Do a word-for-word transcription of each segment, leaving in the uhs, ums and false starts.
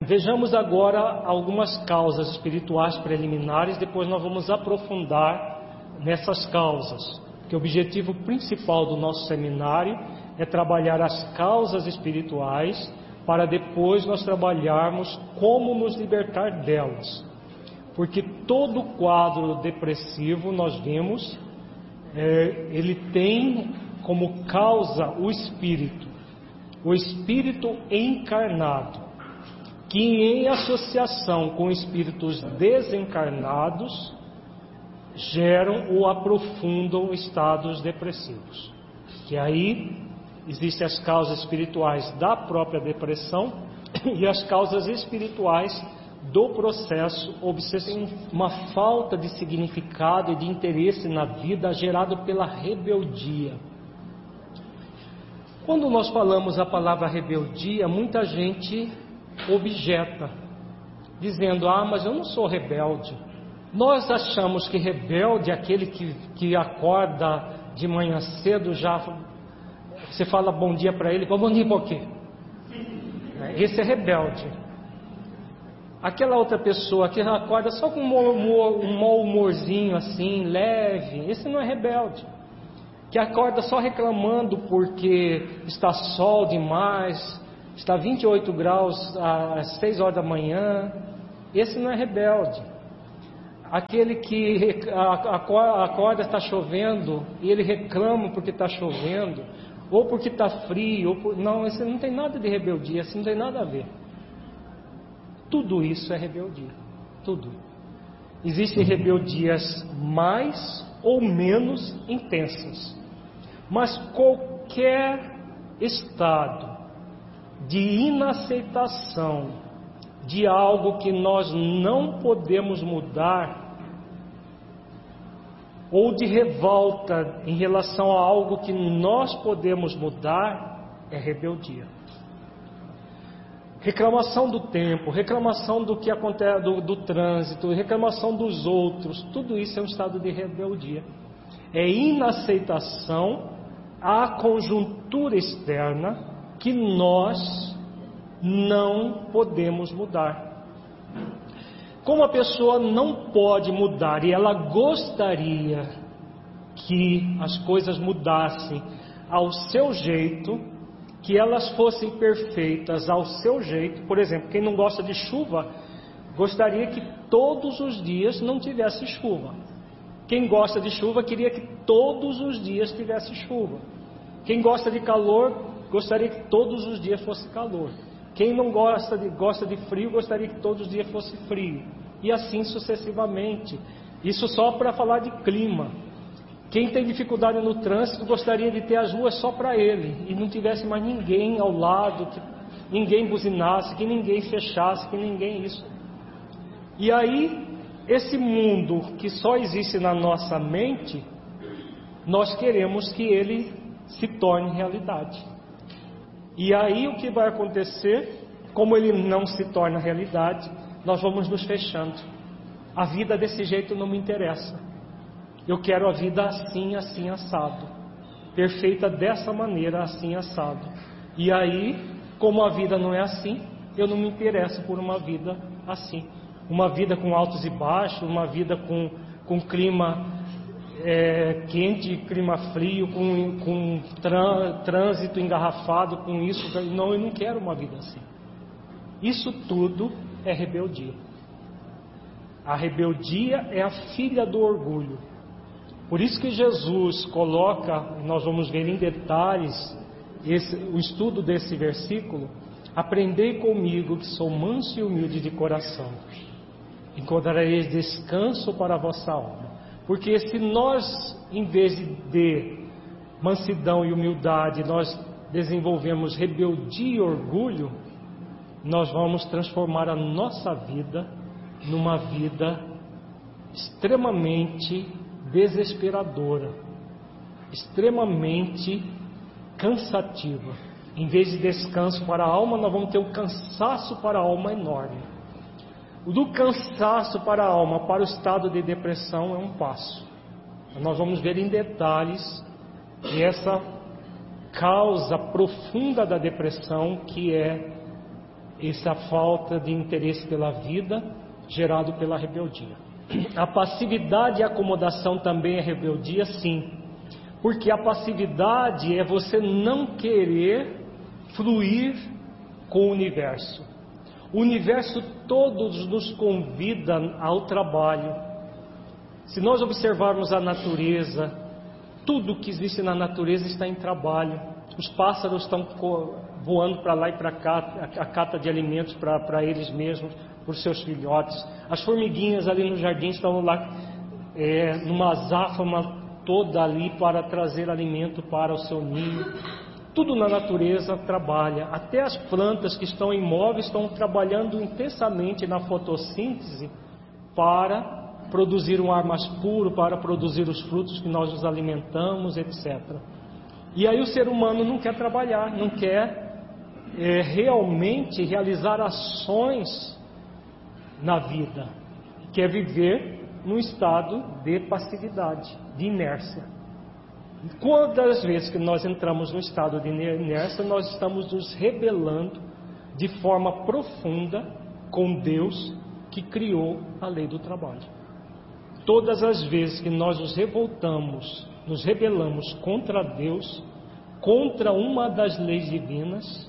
Vejamos agora algumas causas espirituais preliminares, depois nós vamos aprofundar nessas causas, porque o objetivo principal do nosso seminário é trabalhar as causas espirituais, para depois nós trabalharmos como nos libertar delas. Porque todo quadro depressivo, nós vimos, é, ele tem como causa o espírito, o espírito encarnado, que em associação com espíritos desencarnados geram ou aprofundam estados depressivos. Que aí existem as causas espirituais da própria depressão e as causas espirituais do processo obsessivo, uma falta de significado e de interesse na vida gerado pela rebeldia. Quando nós falamos a palavra rebeldia, muita gente objeta, dizendo: ah, mas eu não sou rebelde. Nós achamos que rebelde é aquele que, que acorda de manhã cedo, já você fala bom dia para ele, bom dia por quê? Esse é rebelde. Aquela outra pessoa que acorda só com um mau humorzinho assim, leve, esse não é rebelde. Que acorda só reclamando porque está sol demais, está vinte e oito graus às seis horas da manhã, esse não é rebelde. Aquele que acorda, está chovendo, e ele reclama porque está chovendo, ou porque está frio, ou por... não, esse não tem nada de rebeldia, isso não tem nada a ver. Tudo isso é rebeldia, tudo. Existem rebeldias mais ou menos intensas, mas qualquer estado de inaceitação de algo que nós não podemos mudar, ou de revolta em relação a algo que nós podemos mudar, é rebeldia. Reclamação do tempo, reclamação do que acontece, do, do trânsito, reclamação dos outros, tudo isso é um estado de rebeldia. É inaceitação à conjuntura externa que nós não podemos mudar. Como a pessoa não pode mudar e ela gostaria que as coisas mudassem ao seu jeito, que elas fossem perfeitas ao seu jeito. Por exemplo, quem não gosta de chuva, gostaria que todos os dias não tivesse chuva. Quem gosta de chuva, queria que todos os dias tivesse chuva. Quem gosta de calor, gostaria que todos os dias fosse calor. Quem não gosta de, gosta de frio, gostaria que todos os dias fosse frio. E assim sucessivamente. Isso só para falar de clima. Quem tem dificuldade no trânsito gostaria de ter as ruas só para ele e não tivesse mais ninguém ao lado, que ninguém buzinasse, que ninguém fechasse, que ninguém isso. E aí, esse mundo que só existe na nossa mente, nós queremos que ele se torne realidade. E aí o que vai acontecer, como ele não se torna realidade, nós vamos nos fechando. A vida desse jeito não me interessa. Eu quero a vida assim, assim, assado. Perfeita dessa maneira, assim, assado. E aí, como a vida não é assim, eu não me interesso por uma vida assim. Uma vida com altos e baixos, uma vida com, com clima é, quente, clima frio, com, com trânsito engarrafado, com isso. Não, eu não quero uma vida assim. Isso tudo é rebeldia. A rebeldia é a filha do orgulho. Por isso que Jesus coloca, nós vamos ver em detalhes esse, o estudo desse versículo: aprendei comigo que sou manso e humilde de coração, encontrareis descanso para a vossa alma. Porque se nós, em vez de mansidão e humildade, nós desenvolvemos rebeldia e orgulho, nós vamos transformar a nossa vida numa vida extremamente desesperadora, extremamente cansativa. Em vez de descanso para a alma, nós vamos ter um cansaço para a alma enorme. O do cansaço para a alma para o estado de depressão é um passo. Nós vamos ver em detalhes essa causa profunda da depressão, que é essa falta de interesse pela vida gerado pela rebeldia. A passividade e a acomodação também é rebeldia, sim, porque a passividade é você não querer fluir com o universo. O universo todo nos convida ao trabalho. Se nós observarmos a natureza, tudo que existe na natureza está em trabalho. Os pássaros estão voando para lá e para cá, a cata de alimentos para eles mesmos, para os seus filhotes. As formiguinhas ali no jardim estão lá, é, numa azáfama toda ali para trazer alimento para o seu ninho. Tudo na natureza trabalha. Até as plantas que estão imóveis estão trabalhando intensamente na fotossíntese para produzir um ar mais puro, para produzir os frutos que nós nos alimentamos, etcétera. E aí o ser humano não quer trabalhar, não quer é, realmente realizar ações na vida. Quer viver num estado de passividade, de inércia. Quantas vezes que nós entramos no estado de inércia, nós estamos nos rebelando de forma profunda com Deus que criou a lei do trabalho. Todas as vezes que nós nos revoltamos, nos rebelamos contra Deus, contra uma das leis divinas,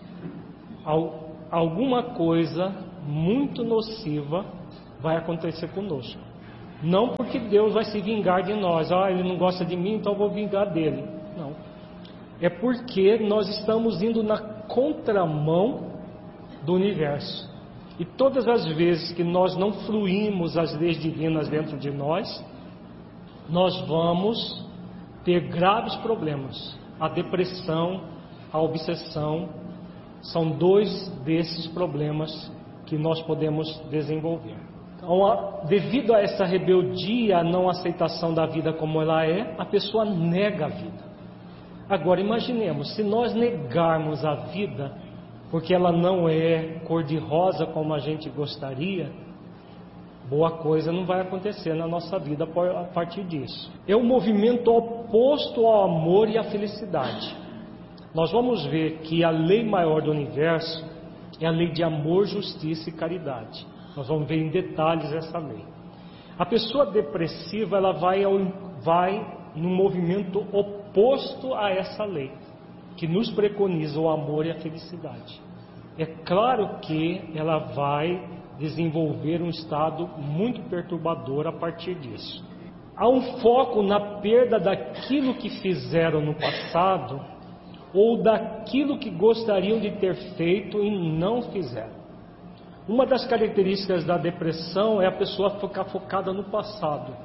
alguma coisa muito nociva vai acontecer conosco. Não porque Deus vai se vingar de nós. Ah, ele não gosta de mim, então eu vou vingar dele. Não. É porque nós estamos indo na contramão do universo. E todas as vezes que nós não fluímos as leis divinas dentro de nós, nós vamos ter graves problemas. A depressão, a obsessão, são dois desses problemas que nós podemos desenvolver. Então, devido a essa rebeldia, a não aceitação da vida como ela é, a pessoa nega a vida. Agora imaginemos, se nós negarmos a vida, porque ela não é cor-de-rosa como a gente gostaria, boa coisa não vai acontecer na nossa vida a partir disso. É um movimento oposto ao amor e à felicidade. Nós vamos ver que a lei maior do universo é a lei de amor, justiça e caridade. Nós vamos ver em detalhes essa lei. A pessoa depressiva, ela vai, ao, vai num movimento oposto a essa lei, que nos preconiza o amor e a felicidade. É claro que ela vai desenvolver um estado muito perturbador a partir disso. Há um foco na perda daquilo que fizeram no passado, ou daquilo que gostariam de ter feito e não fizeram. Uma das características da depressão é a pessoa ficar focada no passado.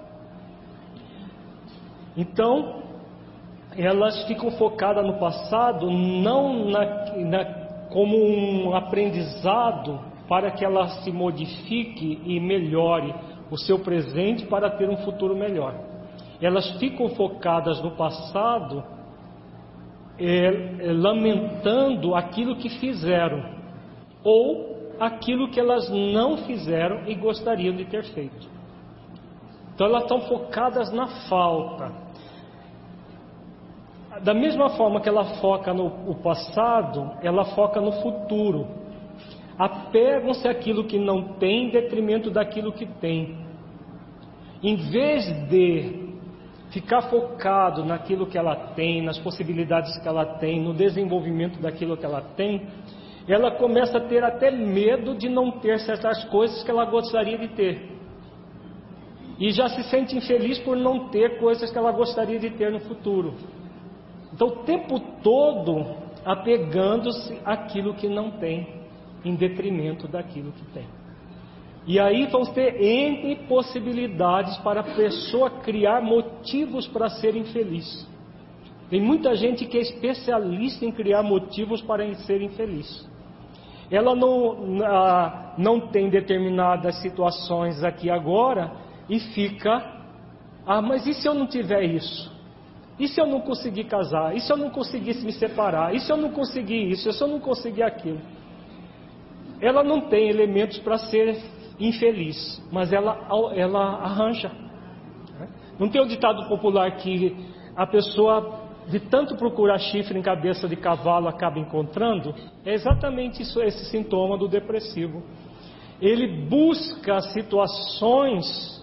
Então, elas ficam focadas no passado não na, na, como um aprendizado para que ela se modifique e melhore o seu presente para ter um futuro melhor. Elas ficam focadas no passado, é, é, lamentando aquilo que fizeram, ou aquilo que elas não fizeram e gostariam de ter feito. Então elas estão focadas na falta. Da mesma forma que ela foca no passado, ela foca no futuro. Apegam-se àquilo que não tem em detrimento daquilo que tem. Em vez de ficar focado naquilo que ela tem, nas possibilidades que ela tem, no desenvolvimento daquilo que ela tem, ela começa a ter até medo de não ter certas coisas que ela gostaria de ter. E já se sente infeliz por não ter coisas que ela gostaria de ter no futuro. Então, o tempo todo apegando-se àquilo que não tem, em detrimento daquilo que tem. E aí vamos ter N possibilidades para a pessoa criar motivos para ser infeliz. Tem muita gente que é especialista em criar motivos para ser infeliz. Ela não, não tem determinadas situações aqui agora e fica, ah, mas e se eu não tiver isso? E se eu não conseguir casar? E se eu não conseguisse me separar? E se eu não conseguir isso? E se eu não conseguir aquilo? Ela não tem elementos para ser infeliz, mas ela, ela arranja. Não tem o ditado popular que a pessoa de tanto procurar chifre em cabeça de cavalo, acaba encontrando, é exatamente isso, esse sintoma do depressivo. Ele busca situações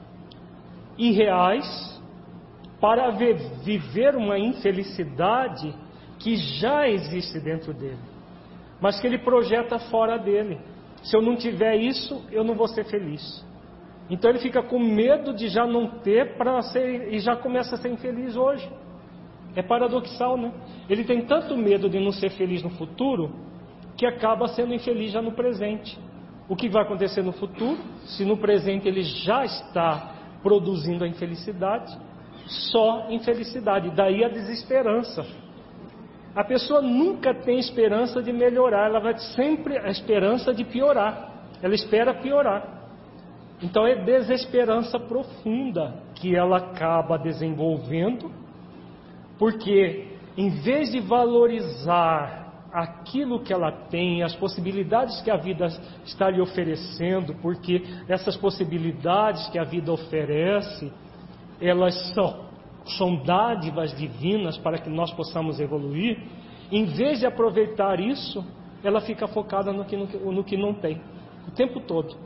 irreais para viver uma infelicidade que já existe dentro dele, mas que ele projeta fora dele. Se eu não tiver isso, eu não vou ser feliz. Então ele fica com medo de já não ter para ser, e já começa a ser infeliz hoje. É paradoxal, né? Ele tem tanto medo de não ser feliz no futuro, que acaba sendo infeliz já no presente. O que vai acontecer no futuro, se no presente ele já está produzindo a infelicidade? Só infelicidade, daí a desesperança. A pessoa nunca tem esperança de melhorar, ela vai sempre a esperança de piorar, ela espera piorar. Então é desesperança profunda que ela acaba desenvolvendo, porque em vez de valorizar aquilo que ela tem, as possibilidades que a vida está lhe oferecendo, porque essas possibilidades que a vida oferece, elas são, são dádivas divinas para que nós possamos evoluir. Em vez de aproveitar isso, ela fica focada no que, no, no que não tem, o tempo todo.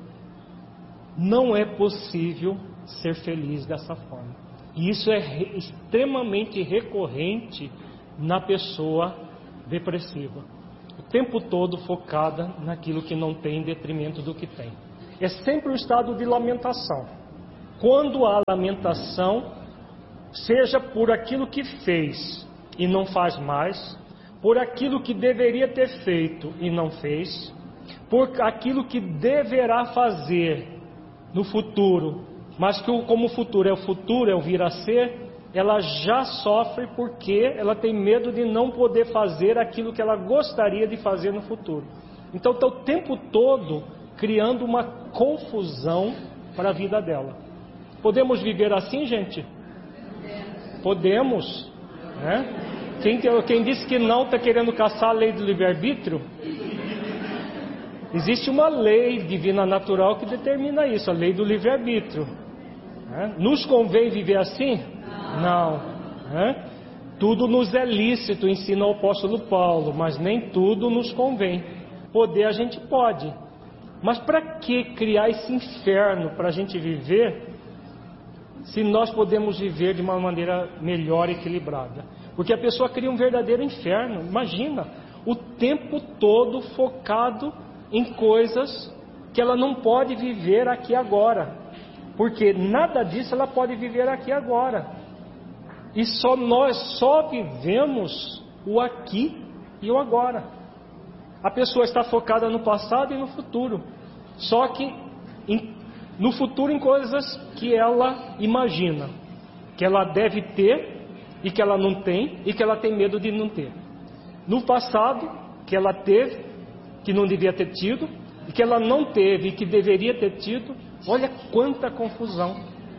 Não é possível ser feliz dessa forma. E isso é re, extremamente recorrente na pessoa depressiva. O tempo todo focada naquilo que não tem em detrimento do que tem. É sempre um estado de lamentação. Quando há lamentação, seja por aquilo que fez e não faz mais, por aquilo que deveria ter feito e não fez, por aquilo que deverá fazer no futuro, mas que como o futuro é o futuro, é o vir a ser, ela já sofre porque ela tem medo de não poder fazer aquilo que ela gostaria de fazer no futuro. Então está o tempo todo criando uma confusão para a vida dela. Podemos viver assim, gente? Podemos, né? Quem, quem disse que não está querendo caçar a lei do livre-arbítrio? Existe uma lei divina natural que determina isso, a lei do livre-arbítrio. Né? Nos convém viver assim? Não. Né? Tudo nos é lícito, ensina o apóstolo Paulo, mas nem tudo nos convém. Poder a gente pode. Mas para que criar esse inferno para a gente viver, se nós podemos viver de uma maneira melhor, equilibrada? Porque a pessoa cria um verdadeiro inferno. Imagina, o tempo todo focado em coisas que ela não pode viver aqui agora, porque nada disso ela pode viver aqui agora, e só nós só vivemos o aqui e o agora. A pessoa está focada no passado e no futuro, só que em, no futuro em coisas que ela imagina, que ela deve ter e que ela não tem, e que ela tem medo de não ter. No passado, que ela teve, que não devia ter tido, e que ela não teve e que deveria ter tido. Olha quanta confusão,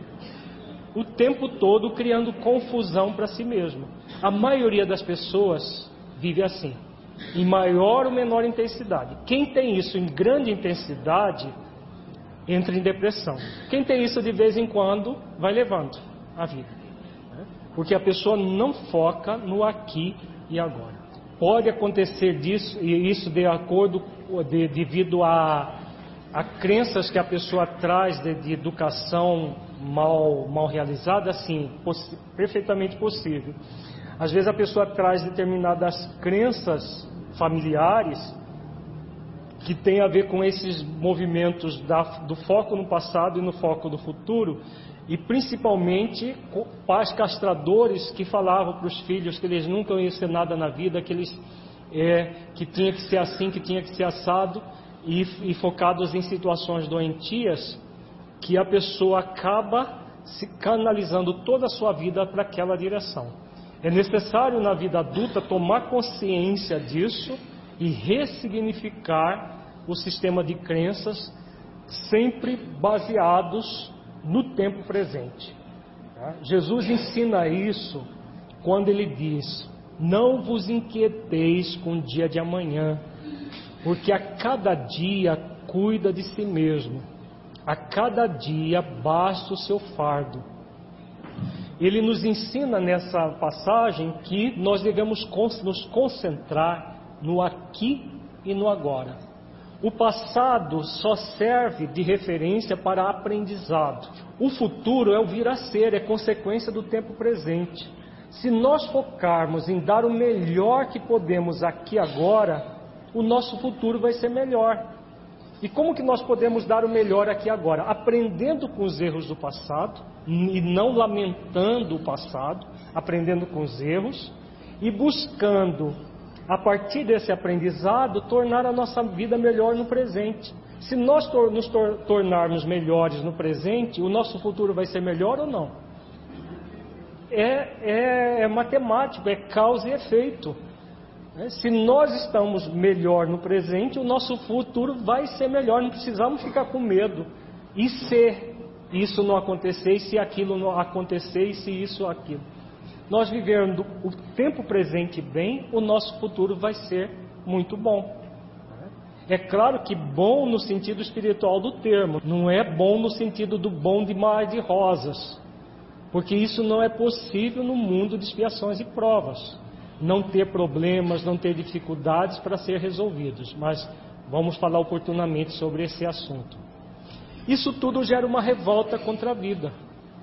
o tempo todo criando confusão para si mesmo. A maioria das pessoas vive assim, em maior ou menor intensidade. Quem tem isso em grande intensidade entra em depressão. Quem tem isso de vez em quando vai levando a vida, né? Porque a pessoa não foca no aqui e agora. Pode acontecer disso, e isso de acordo, de, devido a, a crenças que a pessoa traz de, de educação mal, mal realizada, sim, poss, perfeitamente possível. Às vezes a pessoa traz determinadas crenças familiares que tem a ver com esses movimentos da, do foco no passado e no foco do futuro, e principalmente pais castradores que falavam para os filhos que eles nunca iam ser nada na vida, que, eles, é, que tinha que ser assim, que tinha que ser assado, e, e focados em situações doentias, que a pessoa acaba se canalizando toda a sua vida para aquela direção. É necessário na vida adulta tomar consciência disso e ressignificar o sistema de crenças, sempre baseados no tempo presente. Tá? Jesus ensina isso quando ele diz: não vos inquieteis com o dia de amanhã, porque a cada dia cuida de si mesmo, a cada dia basta o seu fardo. ele nos ensina nessa passagem que nós devemos nos concentrar no aqui e no agora. O passado só serve de referência para aprendizado. O futuro é o vir a ser, é consequência do tempo presente. Se nós focarmos em dar o melhor que podemos aqui agora, o nosso futuro vai ser melhor. E como que nós podemos dar o melhor aqui agora? Aprendendo com os erros do passado, e não lamentando o passado, aprendendo com os erros, e buscando, a partir desse aprendizado, tornar a nossa vida melhor no presente. Se nós tor- nos tor- tornarmos melhores no presente, o nosso futuro vai ser melhor ou não? É, é, é matemático, é causa e efeito. Se nós estamos melhor no presente, o nosso futuro vai ser melhor. Não precisamos ficar com medo. E se isso não acontecer, e se aquilo não acontecer, e se isso ou aquilo. Nós vivendo o tempo presente bem, o nosso futuro vai ser muito bom. É claro que bom no sentido espiritual do termo, não é bom no sentido do bom de mar de rosas, porque isso não é possível no mundo de expiações e provas. Não ter problemas, não ter dificuldades para ser resolvidos, mas vamos falar oportunamente sobre esse assunto. Isso tudo gera uma revolta contra a vida.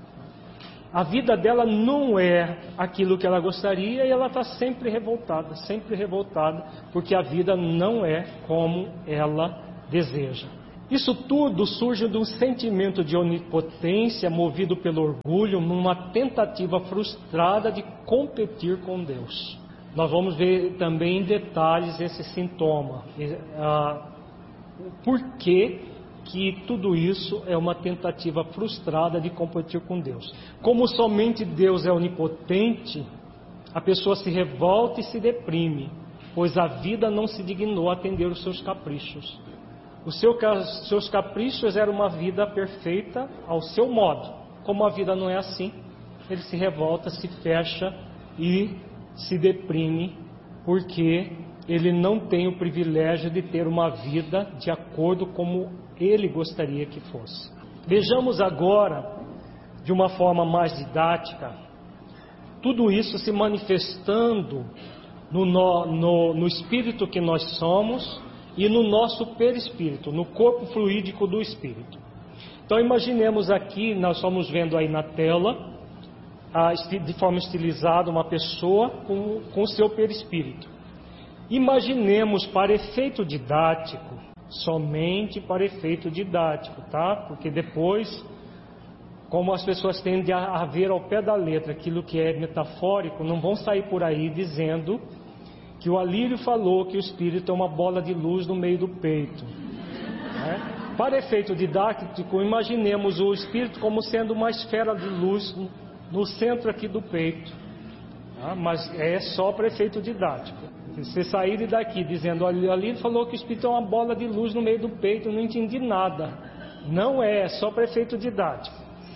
A vida dela não é aquilo que ela gostaria e ela está sempre revoltada, sempre revoltada, porque a vida não é como ela deseja. Isso tudo surge de um sentimento de onipotência movido pelo orgulho, numa tentativa frustrada de competir com Deus. Nós vamos ver também em detalhes esse sintoma. Ah, por que que tudo isso é uma tentativa frustrada de competir com Deus? Como somente Deus é onipotente, a pessoa se revolta e se deprime, pois a vida não se dignou a atender os seus caprichos. Os seu, seus caprichos eram uma vida perfeita ao seu modo. Como a vida não é assim, ele se revolta, se fecha e se deprime, porque ele não tem o privilégio de ter uma vida de acordo como ele gostaria que fosse. Vejamos agora, de uma forma mais didática, tudo isso se manifestando no, no, no espírito que nós somos e no nosso perispírito, no corpo fluídico do espírito. Então imaginemos aqui, nós estamos vendo aí na tela, de forma estilizada, uma pessoa com, com o seu perispírito. Imaginemos, para efeito didático, somente para efeito didático, tá? Porque depois, como as pessoas tendem a, a ver ao pé da letra aquilo que é metafórico, não vão sair por aí dizendo que o Alírio falou que o espírito é uma bola de luz no meio do peito, né? Para efeito didático, imaginemos o espírito como sendo uma esfera de luz no centro aqui do peito, tá? Mas é só para efeito didático. Se você sair daqui dizendo, olha, ali ele falou que o espírito é uma bola de luz no meio do peito, eu não entendi nada. Não é, é só para efeito didático.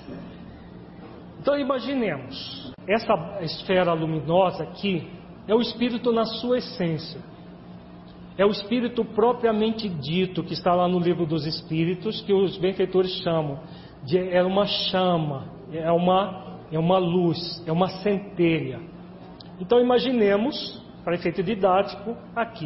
Então imaginemos, essa esfera luminosa aqui é o espírito na sua essência. É o espírito propriamente dito, que está lá no livro dos Espíritos, que os benfeitores chamam de é uma chama, é uma É uma luz, é uma centelha. Então imaginemos, para efeito didático, aqui.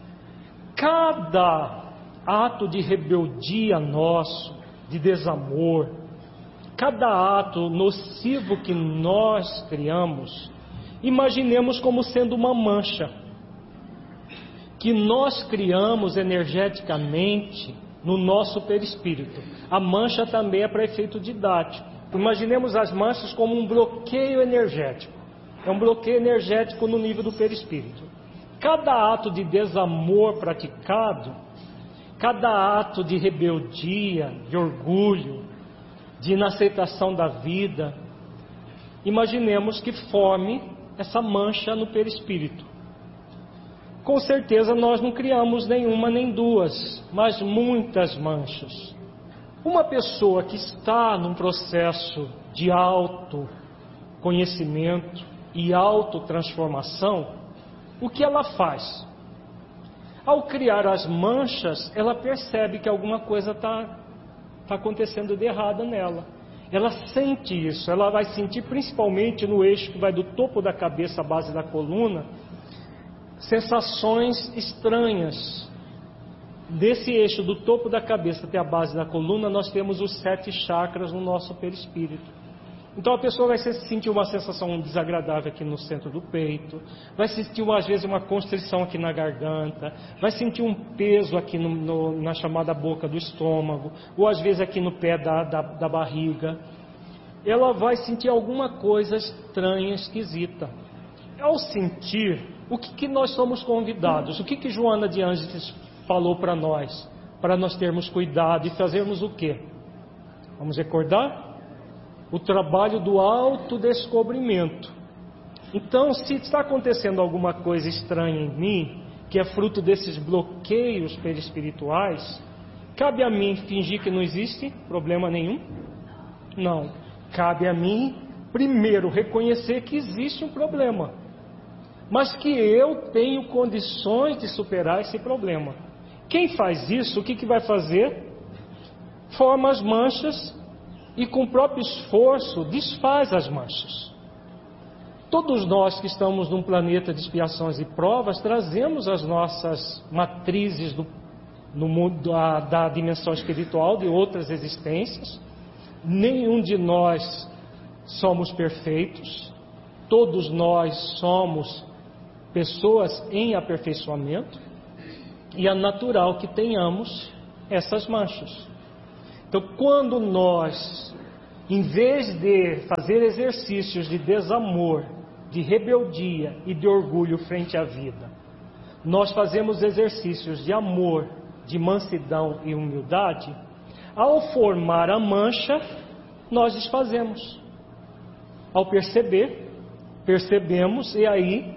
Cada ato de rebeldia nosso, de desamor, cada ato nocivo que nós criamos, imaginemos como sendo uma mancha, que nós criamos energeticamente no nosso perispírito. A mancha também é para efeito didático. Imaginemos as manchas como um bloqueio energético. É um bloqueio energético no nível do perispírito. Cada ato de desamor praticado, cada ato de rebeldia, de orgulho, de inaceitação da vida, imaginemos que forme essa mancha no perispírito. Com certeza nós não criamos nenhuma nem duas, mas muitas manchas. Uma pessoa que está num processo de autoconhecimento e autotransformação, o que ela faz? Ao criar as manchas, ela percebe que alguma coisa está tá acontecendo de errado nela. ela sente isso, ela vai sentir principalmente no eixo que vai do topo da cabeça à base da coluna, sensações estranhas. Desse eixo do topo da cabeça até a base da coluna, nós temos os sete chakras no nosso perispírito. Então a pessoa vai sentir uma sensação desagradável aqui no centro do peito, vai sentir às vezes uma constrição aqui na garganta, vai sentir um peso aqui no, no, na chamada boca do estômago, ou às vezes aqui no pé da, da, da barriga. Ela vai sentir alguma coisa estranha, esquisita. Ao sentir, o que, que nós somos convidados? O que, que Joana de Ângeles falou para nós? Para nós termos cuidado e fazermos o quê? Vamos recordar? O trabalho do autodescobrimento. Então, se está acontecendo alguma coisa estranha em mim, que é fruto desses bloqueios perispirituais, cabe a mim fingir que não existe problema nenhum? Não. Cabe a mim, primeiro, reconhecer que existe um problema, mas que eu tenho condições de superar esse problema. Quem faz isso, o que, que vai fazer? Forma as manchas e com o próprio esforço desfaz as manchas. Todos nós que estamos num planeta de expiações e provas, trazemos as nossas matrizes do, no mundo da, da dimensão espiritual de outras existências. Nenhum de nós somos perfeitos, todos nós somos pessoas em aperfeiçoamento, e é natural que tenhamos essas manchas. Então, quando nós, em vez de fazer exercícios de desamor, de rebeldia e de orgulho frente à vida, nós fazemos exercícios de amor, de mansidão e humildade, ao formar a mancha, nós desfazemos. Ao perceber, percebemos e aí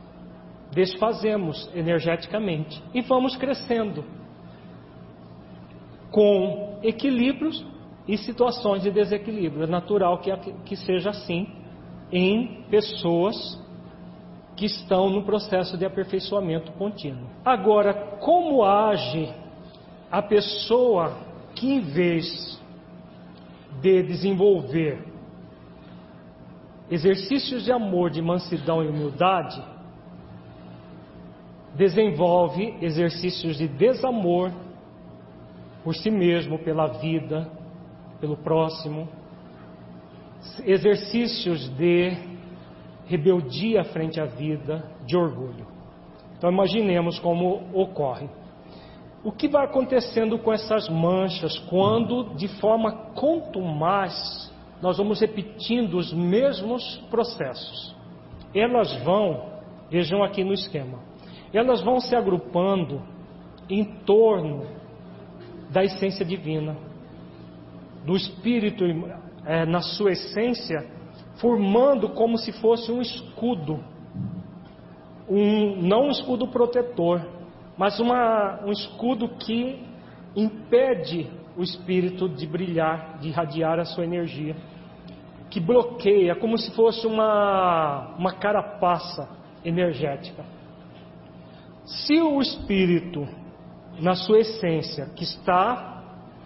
desfazemos energeticamente e vamos crescendo com equilíbrios e situações de desequilíbrio. É natural que, que seja assim em pessoas que estão no processo de aperfeiçoamento contínuo. Agora, como age a pessoa que, em vez de desenvolver exercícios de amor, de mansidão e humildade, desenvolve exercícios de desamor por si mesmo, pela vida, pelo próximo, exercícios de rebeldia frente à vida, de orgulho. Então imaginemos como ocorre. O que vai acontecendo com essas manchas quando, de forma contumaz, nós vamos repetindo os mesmos processos? Elas vão, vejam aqui no esquema, elas vão se agrupando em torno da essência divina, do Espírito é, na sua essência, formando como se fosse um escudo, um, não um escudo protetor, mas uma, um escudo que impede o Espírito de brilhar, de irradiar a sua energia, que bloqueia, como se fosse uma, uma carapaça energética. Se o Espírito, na sua essência, que está,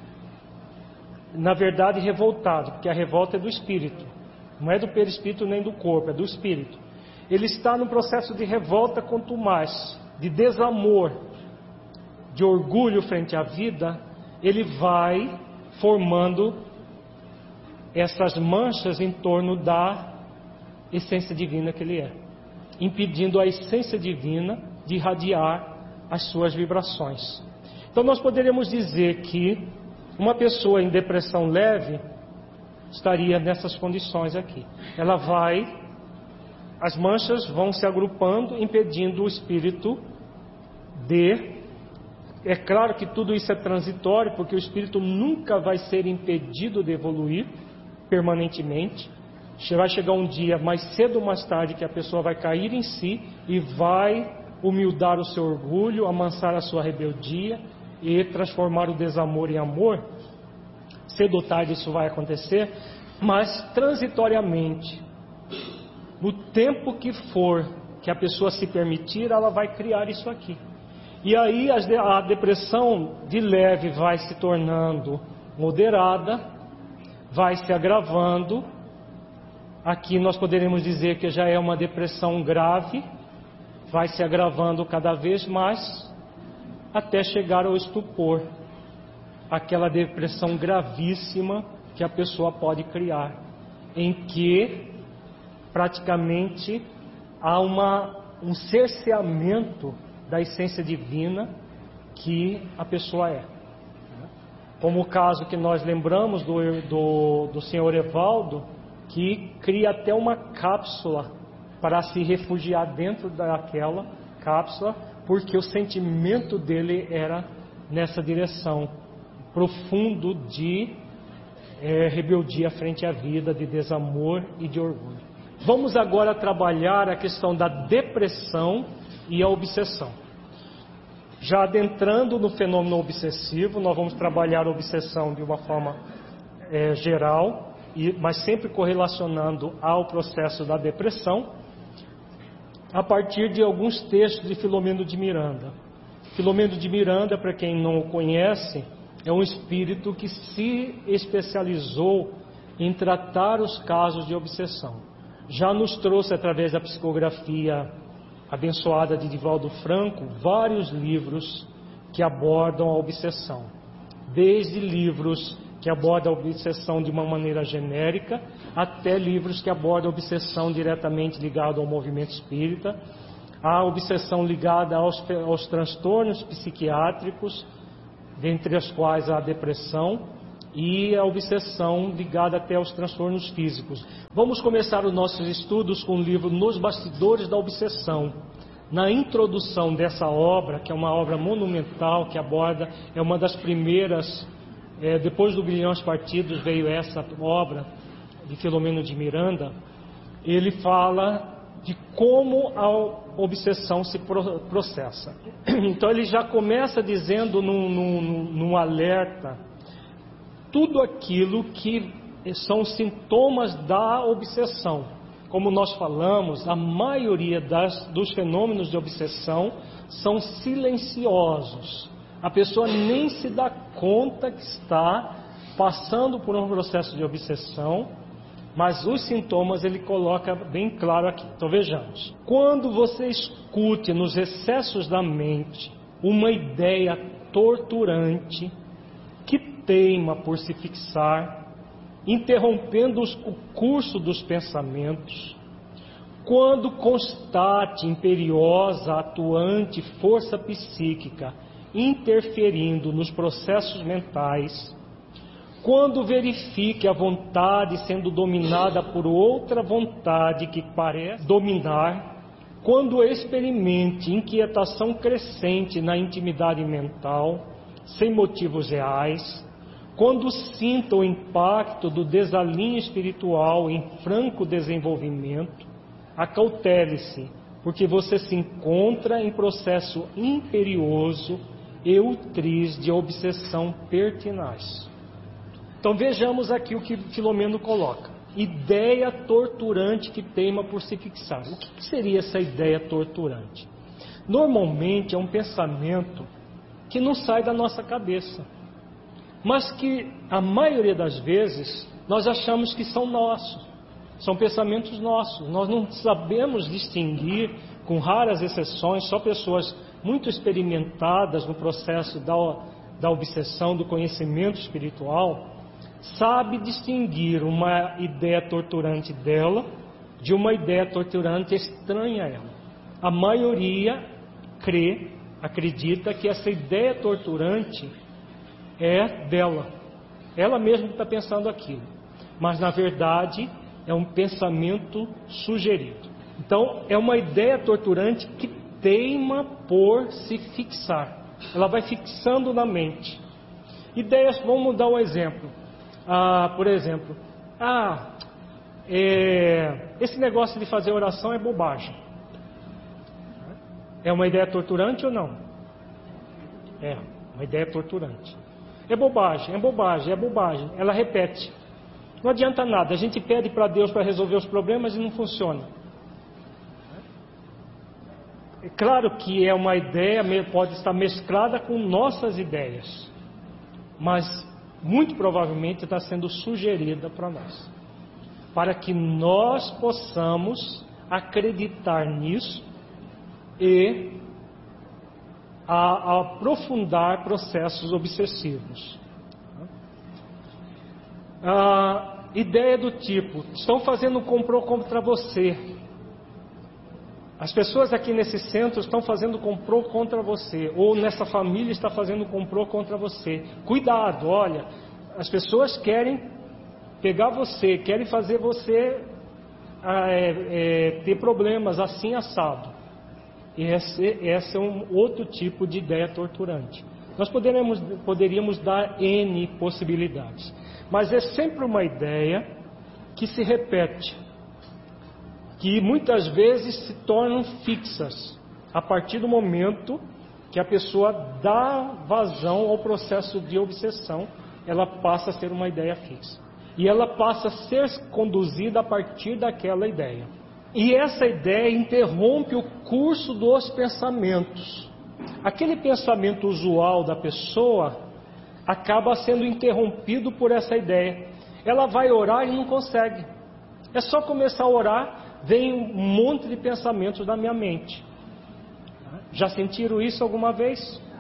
na verdade, revoltado, porque a revolta é do Espírito, não é do perispírito nem do corpo, é do Espírito. Ele está no processo de revolta contumaz, de desamor, de orgulho frente à vida, ele vai formando essas manchas em torno da essência divina que ele é, impedindo a essência divina de irradiar as suas vibrações. Então nós poderíamos dizer que uma pessoa em depressão leve estaria nessas condições aqui. Ela vai, as manchas vão se agrupando, impedindo o espírito de... É claro que tudo isso é transitório, porque o espírito nunca vai ser impedido de evoluir permanentemente. Vai chegar um dia, mais cedo ou mais tarde, que a pessoa vai cair em si e vai humildar o seu orgulho, amansar a sua rebeldia e transformar o desamor em amor. Cedo ou tarde isso vai acontecer, mas transitoriamente, no tempo que for que a pessoa se permitir, ela vai criar isso aqui. E aí a depressão de leve vai se tornando moderada, vai se agravando. Aqui nós poderíamos dizer que já é uma depressão grave, vai se agravando cada vez mais, até chegar ao estupor, aquela depressão gravíssima que a pessoa pode criar, em que praticamente há uma, um cerceamento da essência divina que a pessoa é. Como o caso que nós lembramos do, do, do senhor Evaldo, que cria até uma cápsula para se refugiar dentro daquela cápsula, porque o sentimento dele era nessa direção, profundo de é, rebeldia frente à vida, de desamor e de orgulho. Vamos agora trabalhar a questão da depressão e a obsessão. Já adentrando no fenômeno obsessivo, nós vamos trabalhar a obsessão de uma forma é, geral, e, mas sempre correlacionando ao processo da depressão, a partir de alguns textos de Filomeno de Miranda. Filomeno de Miranda, para quem não o conhece, é um espírito que se especializou em tratar os casos de obsessão. Já nos trouxe, através da psicografia abençoada de Divaldo Franco, vários livros que abordam a obsessão. Desde livros que abordam a obsessão de uma maneira genérica, até livros que abordam a obsessão diretamente ligada ao movimento espírita, a obsessão ligada aos, aos transtornos psiquiátricos, dentre as quais a depressão, e a obsessão ligada até aos transtornos físicos. Vamos começar os nossos estudos com o livro Nos Bastidores da Obsessão. Na introdução dessa obra, que é uma obra monumental, que aborda, é uma das primeiras, é, depois do Grilhões Partidos veio essa obra de Filomeno de Miranda, ele fala de como a obsessão se processa. Então ele já começa dizendo num, num, num alerta tudo aquilo que são sintomas da obsessão. Como nós falamos, a maioria das, dos fenômenos de obsessão são silenciosos. A pessoa nem se dá conta que está passando por um processo de obsessão, mas os sintomas ele coloca bem claro aqui. Então vejamos. Quando você escute nos recessos da mente uma ideia torturante que teima por se fixar, interrompendo o curso dos pensamentos, quando constate imperiosa, atuante força psíquica interferindo nos processos mentais, quando verifique a vontade sendo dominada por outra vontade que parece dominar, quando experimente inquietação crescente na intimidade mental, sem motivos reais, quando sinta o impacto do desalinho espiritual em franco desenvolvimento, acautele-se, porque você se encontra em processo imperioso e ultriz de obsessão pertinaz. Então vejamos aqui o que Filomeno coloca. Ideia torturante que teima por se fixar. O que seria essa ideia torturante? Normalmente é um pensamento que não sai da nossa cabeça, mas que a maioria das vezes nós achamos que são nossos, são pensamentos nossos. Nós não sabemos distinguir, com raras exceções, só pessoas muito experimentadas no processo da, da obsessão, do conhecimento espiritual, sabe distinguir uma ideia torturante dela de uma ideia torturante estranha a ela. A maioria crê, acredita que essa ideia torturante é dela, ela mesma está pensando aquilo, mas na verdade é um pensamento sugerido. Então é uma ideia torturante que teima por se fixar, ela vai fixando na mente. Ideias, vamos dar um exemplo. Ah, por exemplo, ah, é, esse negócio de fazer oração é bobagem. É uma ideia torturante ou não? É, uma ideia torturante. É bobagem, é bobagem, é bobagem. Ela repete. Não adianta nada. A gente pede para Deus para resolver os problemas e não funciona. É claro que é uma ideia, pode estar mesclada com nossas ideias. Mas muito provavelmente está sendo sugerida para nós, para que nós possamos acreditar nisso e a, a aprofundar processos obsessivos. A ideia do tipo, estão fazendo um complô contra você. As pessoas aqui nesse centro estão fazendo complô contra você, ou nessa família está fazendo complô contra você. Cuidado, olha, as pessoas querem pegar você, querem fazer você ah, é, é, ter problemas assim assado. E esse, esse é um outro tipo de ideia torturante. Nós poderíamos, poderíamos dar N possibilidades, mas é sempre uma ideia que se repete, que muitas vezes se tornam fixas a partir do momento que a pessoa dá vazão ao processo de obsessão. Ela passa a ser uma ideia fixa e ela passa a ser conduzida a partir daquela ideia, e essa ideia interrompe o curso dos pensamentos. Aquele pensamento usual da pessoa acaba sendo interrompido por essa ideia. Ela vai orar e não consegue. É só começar a orar, vem um monte de pensamentos na minha mente. Já sentiram isso alguma vez?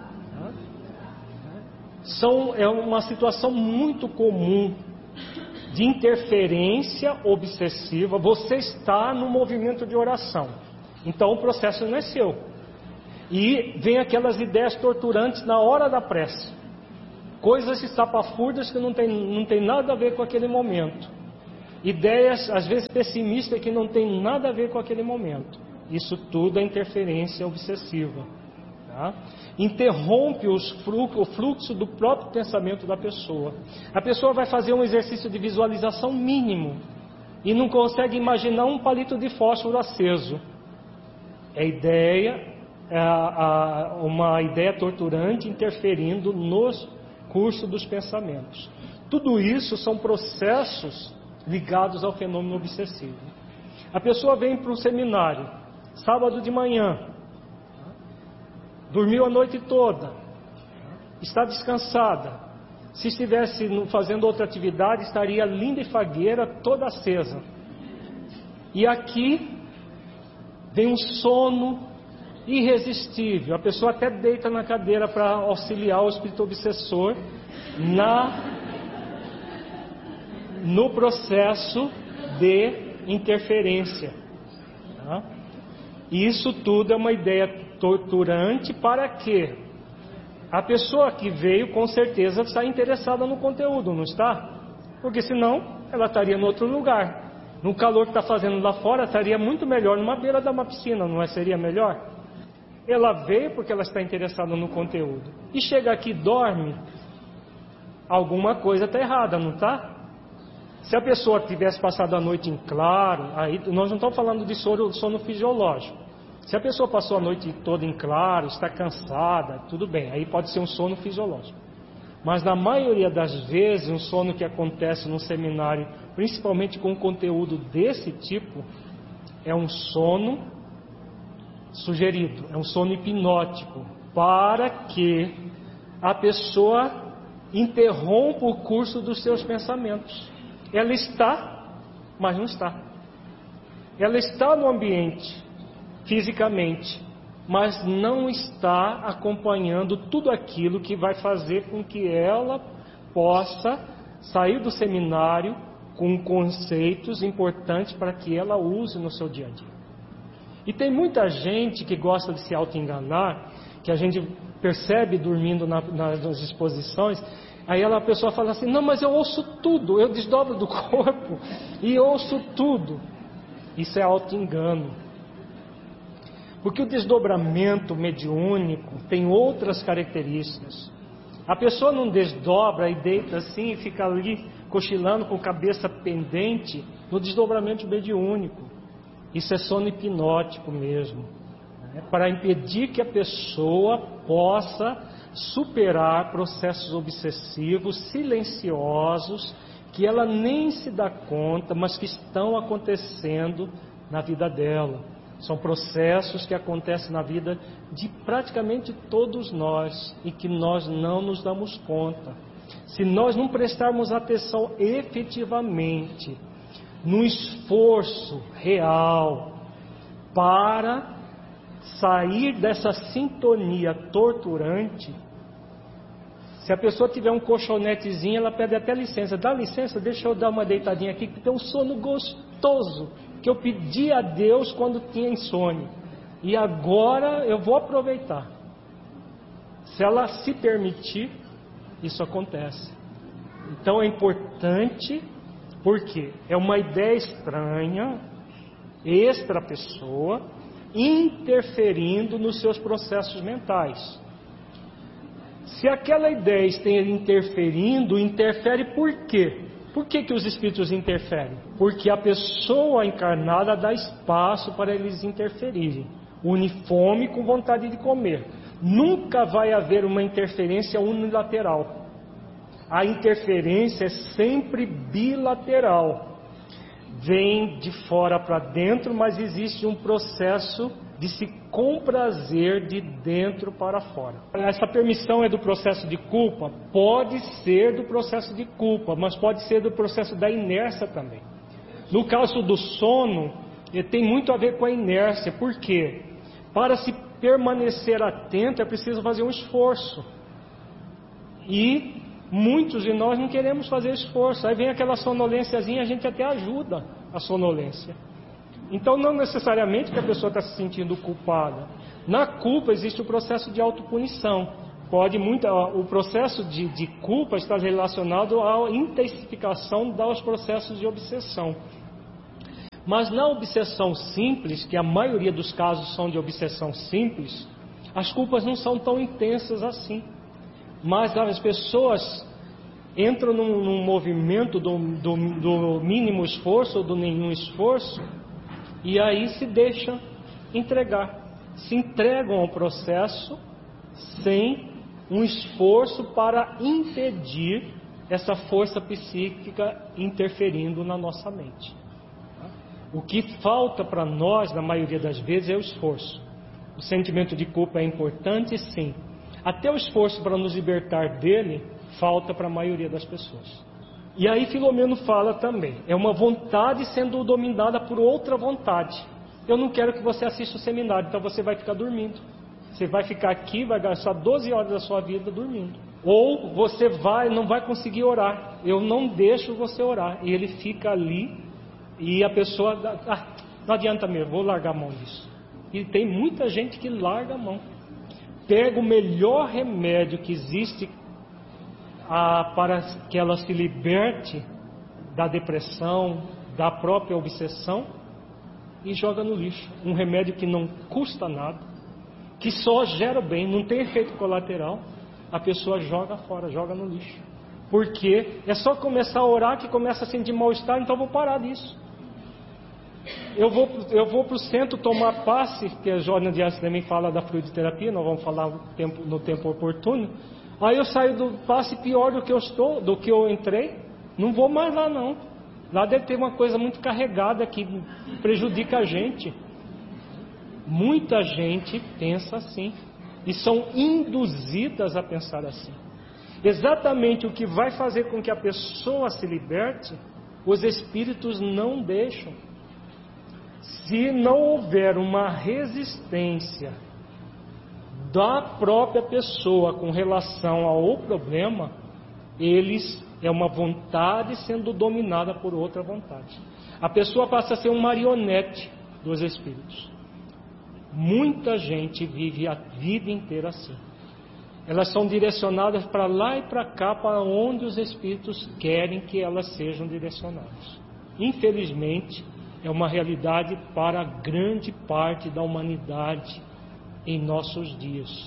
São, é uma situação muito comum de interferência obsessiva. Você está no movimento de oração, então o processo não é seu. E vem aquelas ideias torturantes na hora da prece, coisas estapafúrdias que não tem, não tem nada a ver com aquele momento, ideias às vezes pessimistas que não tem nada a ver com aquele momento. Isso tudo é interferência obsessiva, tá? Interrompe os fluxo, o fluxo do próprio pensamento da pessoa. A pessoa vai fazer um exercício de visualização mínimo e não consegue imaginar um palito de fósforo aceso. É ideia, é a, a, uma ideia torturante interferindo nos cursos dos pensamentos. Tudo isso são processos ligados ao fenômeno obsessivo. A pessoa vem para um seminário, sábado de manhã, dormiu a noite toda, está descansada. Se estivesse fazendo outra atividade, estaria linda e fagueira, toda acesa. E aqui vem um sono irresistível. A pessoa até deita na cadeira para auxiliar o espírito obsessor na, no processo de interferência. Tá? E isso tudo é uma ideia torturante para que a pessoa que veio com certeza está interessada no conteúdo, não está? Porque senão ela estaria em outro lugar. No calor que está fazendo lá fora, estaria muito melhor numa beira de uma piscina, não é? Seria melhor? Ela veio porque ela está interessada no conteúdo. E chega aqui e dorme, alguma coisa está errada, não está? Se a pessoa tivesse passado a noite em claro, aí nós não estamos falando de sono, sono fisiológico. Se a pessoa passou a noite toda em claro, está cansada, tudo bem, aí pode ser um sono fisiológico. Mas na maioria das vezes, um sono que acontece num seminário, principalmente com um conteúdo desse tipo, é um sono sugerido, é um sono hipnótico, para que a pessoa interrompa o curso dos seus pensamentos. Ela está, mas não está. Ela está no ambiente, fisicamente, mas não está acompanhando tudo aquilo que vai fazer com que ela possa sair do seminário com conceitos importantes para que ela use no seu dia a dia. E tem muita gente que gosta de se auto-enganar, que a gente percebe dormindo na, nas exposições. Aí ela, a pessoa fala assim: não, mas eu ouço tudo, eu desdobro do corpo e ouço tudo. Isso é auto-engano. Porque o desdobramento mediúnico tem outras características. A pessoa não desdobra e deita assim e fica ali cochilando com a cabeça pendente no desdobramento mediúnico. Isso é sono hipnótico mesmo, né? Para impedir que a pessoa possa superar processos obsessivos silenciosos que ela nem se dá conta, mas que estão acontecendo na vida dela. São processos que acontecem na vida de praticamente todos nós e que nós não nos damos conta. Se nós não prestarmos atenção efetivamente no esforço real para sair dessa sintonia torturante, se a pessoa tiver um colchonetezinho, ela pede até licença. Dá licença, deixa eu dar uma deitadinha aqui, que tem um sono gostoso, que eu pedi a Deus quando tinha insônia. E agora eu vou aproveitar. Se ela se permitir, isso acontece. Então é importante, porque é uma ideia estranha, extra pessoa, interferindo nos seus processos mentais. Se aquela ideia esteja interferindo, interfere por quê? Por que que os espíritos interferem? Porque a pessoa encarnada dá espaço para eles interferirem. Une fome com vontade de comer. Nunca vai haver uma interferência unilateral. A interferência é sempre bilateral. Vem de fora para dentro, mas existe um processo de se comprazer de dentro para fora. Essa permissão é do processo de culpa? Pode ser do processo de culpa, mas pode ser do processo da inércia também. No caso do sono, tem muito a ver com a inércia. Por quê? Para se permanecer atento é preciso fazer um esforço. E muitos de nós não queremos fazer esforço. Aí vem aquela sonolênciazinha, a gente até ajuda a sonolência. Então não necessariamente que a pessoa está se sentindo culpada. Na culpa existe o processo de autopunição. Pode muito, o processo de, de culpa está relacionado à intensificação dos processos de obsessão. Mas na obsessão simples, que a maioria dos casos são de obsessão simples, as culpas não são tão intensas assim. Mas as pessoas entram num, num movimento do, do, do mínimo esforço ou do nenhum esforço, e aí se deixam entregar, se entregam ao processo sem um esforço para impedir essa força psíquica interferindo na nossa mente. O que falta para nós, na maioria das vezes, é o esforço. O sentimento de culpa é importante, sim. Até o esforço para nos libertar dele falta para a maioria das pessoas. E aí Filomeno fala também, é uma vontade sendo dominada por outra vontade. Eu não quero que você assista o seminário, então você vai ficar dormindo. Você vai ficar aqui, vai gastar doze horas da sua vida dormindo. Ou você vai, não vai conseguir orar. Eu não deixo você orar. E ele fica ali e a pessoa, ah, não adianta mesmo, vou largar a mão disso. E tem muita gente que larga a mão. Pega o melhor remédio que existe a, para que ela se liberte da depressão, da própria obsessão, e joga no lixo. Um remédio que não custa nada, que só gera bem, não tem efeito colateral, a pessoa joga fora, joga no lixo. Porque é só começar a orar que começa a sentir mal-estar, então eu vou parar disso. Eu vou, eu vou para o centro tomar passe, que a Joana Dias também fala da fluidoterapia, nós vamos falar no tempo, no tempo oportuno. Aí eu saio do passe pior do que eu estou, do que eu entrei, não vou mais lá não. Lá deve ter uma coisa muito carregada que prejudica a gente. Muita gente pensa assim e são induzidas a pensar assim. Exatamente o que vai fazer com que a pessoa se liberte, os espíritos não deixam. Se não houver uma resistência da própria pessoa com relação ao problema, eles é uma vontade sendo dominada por outra vontade. A pessoa passa a ser um marionete dos espíritos. Muita gente vive a vida inteira assim. Elas são direcionadas para lá e para cá, para onde os espíritos querem que elas sejam direcionadas. Infelizmente, é uma realidade para grande parte da humanidade em nossos dias.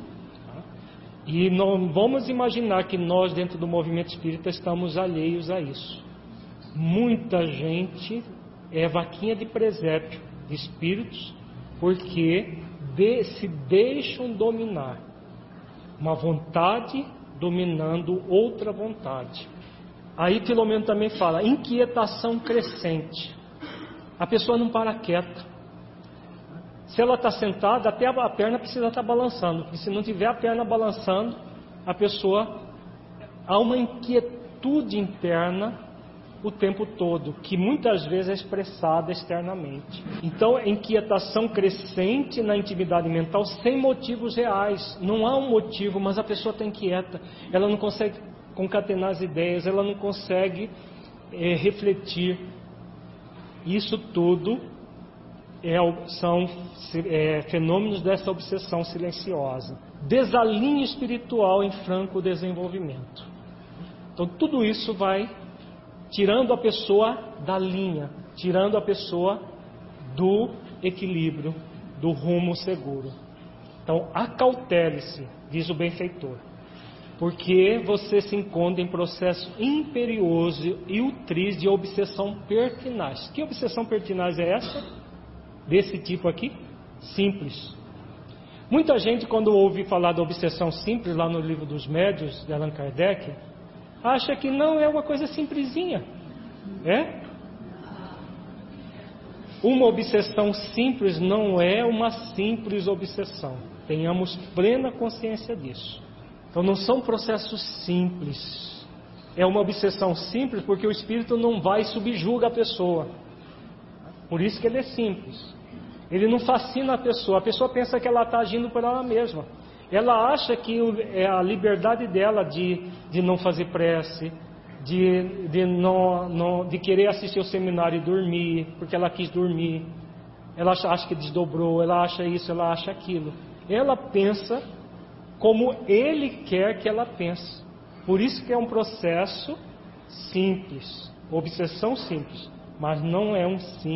E não vamos imaginar que nós, dentro do movimento espírita, estamos alheios a isso. Muita gente é vaquinha de presépio de espíritos, porque de, se deixam dominar. Uma vontade dominando outra vontade. Aí Filomeno também fala, inquietação crescente. A pessoa não para quieta. Se ela está sentada, até a perna precisa estar balançando. Porque se não tiver a perna balançando, a pessoa há uma inquietude interna o tempo todo, que muitas vezes é expressada externamente. Então, inquietação crescente na intimidade mental sem motivos reais. Não há um motivo, mas a pessoa está inquieta. Ela não consegue concatenar as ideias, ela não consegue é, refletir. Isso tudo é, são é, fenômenos dessa obsessão silenciosa. Desalinho espiritual em franco desenvolvimento. Então, tudo isso vai tirando a pessoa da linha, tirando a pessoa do equilíbrio, do rumo seguro. Então, acautele-se, diz o benfeitor, porque você se encontra em processo imperioso e utriz de obsessão pertinaz. Que obsessão pertinaz é essa? Desse tipo aqui? Simples. Muita gente, quando ouve falar da obsessão simples, lá no livro dos Médiuns, de Allan Kardec, acha que não é uma coisa simplesinha. É? Uma obsessão simples não é uma simples obsessão. Tenhamos plena consciência disso. Então não são processos simples. É uma obsessão simples porque o espírito não vai e subjuga a pessoa. Por isso que ele é simples. Ele não fascina a pessoa. A pessoa pensa que ela está agindo por ela mesma. Ela acha que é a liberdade dela de, de não fazer prece, de, de, não, não, de querer assistir o seminário e dormir, porque ela quis dormir. Ela acha, acha que desdobrou, ela acha isso, ela acha aquilo. Ela pensa como ele quer que ela pense. Por isso que é um processo simples, obsessão simples, mas não é um simples.